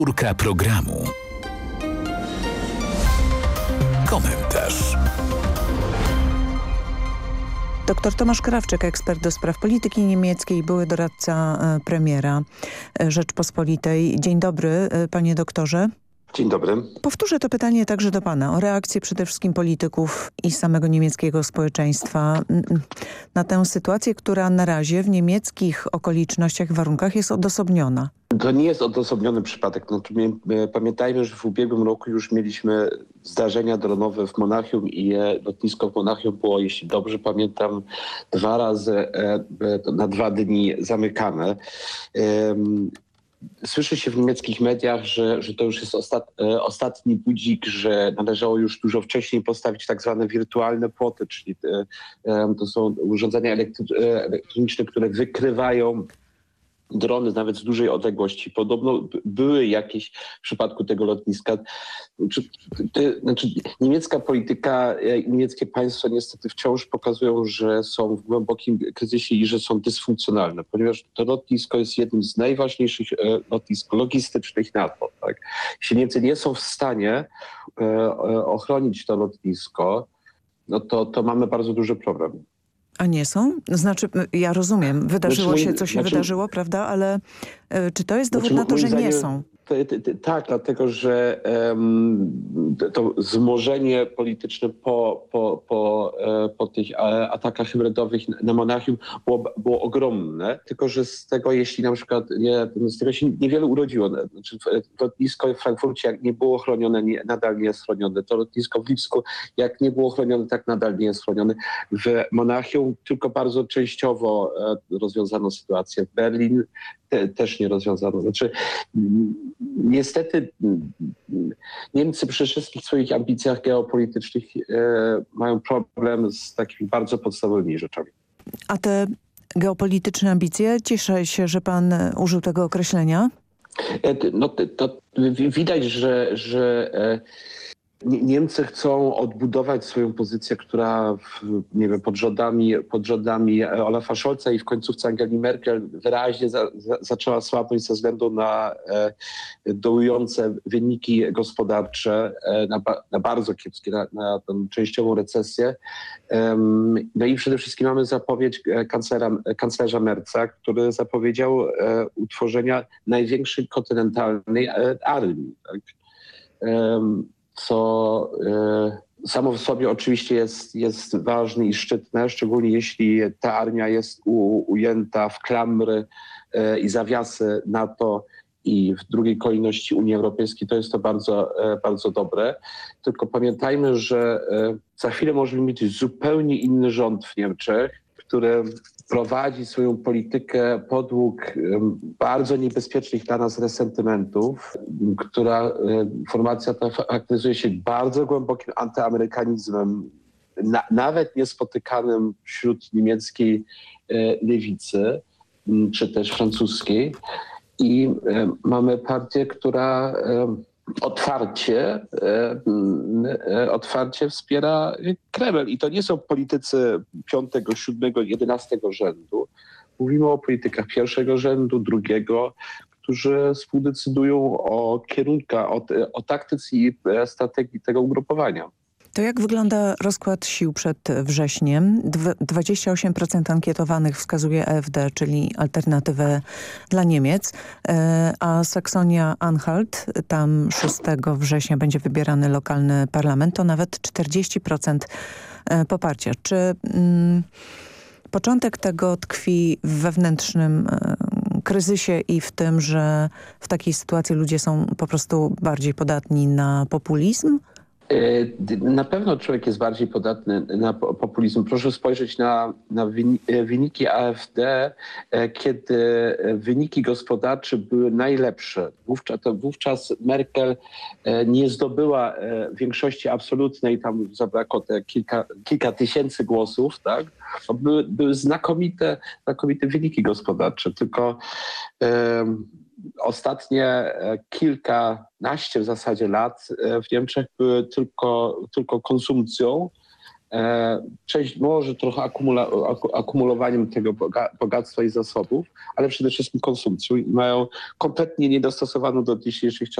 Urka programu. Komentarz. Dr Tomasz Krawczyk, ekspert do spraw polityki niemieckiej, były doradca premiera Rzeczpospolitej. Dzień dobry, panie doktorze. Dzień dobry. Powtórzę to pytanie także do pana o reakcję przede wszystkim polityków i samego niemieckiego społeczeństwa na tę sytuację, która na razie w niemieckich okolicznościach, warunkach jest odosobniona. To nie jest odosobniony przypadek. Pamiętajmy, że w ubiegłym roku już mieliśmy zdarzenia dronowe w Monachium i lotnisko w Monachium było, jeśli dobrze pamiętam, 2 razy na 2 dni zamykane. Słyszy się w niemieckich mediach, że to już jest ostatni budzik, że należało już dużo wcześniej postawić tak zwane wirtualne płoty, czyli to są urządzenia elektroniczne, które wykrywają drony nawet z dużej odległości. Podobno były jakieś w przypadku tego lotniska. Niemiecka polityka i niemieckie państwo niestety wciąż pokazują, że są w głębokim kryzysie i że są dysfunkcjonalne, ponieważ to lotnisko jest jednym z najważniejszych lotnisk logistycznych NATO. Tak? Jeśli Niemcy nie są w stanie ochronić to lotnisko, no to mamy bardzo duży problem. A nie są? Znaczy, ja rozumiem, wydarzyło się, co się wydarzyło, prawda? Ale czy to jest dowód na to, że nie są? Tak, dlatego że to wzmożenie polityczne po tych atakach hybrydowych na Monachium było ogromne. Tylko że z tego, jeśli na przykład z tego się niewiele urodziło. Znaczy, lotnisko w Frankfurcie jak nie było chronione, nadal nie jest chronione. To lotnisko w Lipsku jak nie było chronione, tak nadal nie jest chronione. W Monachium tylko bardzo częściowo rozwiązano sytuację. W Berlin też nie rozwiązano. Znaczy, niestety Niemcy przy wszystkich swoich ambicjach geopolitycznych mają problem z takimi bardzo podstawowymi rzeczami. A te geopolityczne ambicje, cieszę się, że pan użył tego określenia. No to widać, że Niemcy chcą odbudować swoją pozycję, która pod rządami Olafa Scholza i w końcówce Angeli Merkel wyraźnie zaczęła słabnąć ze względu na dołujące wyniki gospodarcze, na bardzo kiepskie, na tę częściową recesję. No i przede wszystkim mamy zapowiedź kanclerza Merza, który zapowiedział utworzenia największej kontynentalnej armii. Tak? Co samo w sobie oczywiście jest ważne i szczytne, szczególnie jeśli ta armia jest ujęta w klamry i zawiasy NATO i w drugiej kolejności Unii Europejskiej, to jest to bardzo, bardzo dobre. Tylko pamiętajmy, że za chwilę możemy mieć zupełnie inny rząd w Niemczech, który prowadzi swoją politykę podług bardzo niebezpiecznych dla nas resentymentów, która formacja ta charakteryzuje się bardzo głębokim antyamerykanizmem, nawet niespotykanym wśród niemieckiej lewicy, czy też francuskiej. I mamy partię, która otwarcie wspiera Kreml. I to nie są politycy 5., 7., 11. rzędu. Mówimy o politykach 1. rzędu, 2., którzy współdecydują o kierunkach, o taktyce i strategii tego ugrupowania. To jak wygląda rozkład sił przed wrześniem? 28% ankietowanych wskazuje AfD, czyli alternatywę dla Niemiec, a Saksonia-Anhalt, tam 6 września będzie wybierany lokalny parlament, to nawet 40% poparcia. Czy początek tego tkwi w wewnętrznym kryzysie i w tym, że w takiej sytuacji ludzie są po prostu bardziej podatni na populizm? Na pewno człowiek jest bardziej podatny na populizm. Proszę spojrzeć na wyniki AfD, kiedy wyniki gospodarcze były najlepsze. Wówczas Merkel nie zdobyła większości absolutnej, tam zabrakło te kilka tysięcy głosów, tak? Były znakomite wyniki gospodarcze, tylko ostatnie kilkanaście w zasadzie lat w Niemczech były tylko konsumpcją Część może trochę akumulowaniem tego bogactwa i zasobów, ale przede wszystkim konsumpcją i mają kompletnie niedostosowaną do dzisiejszych czasów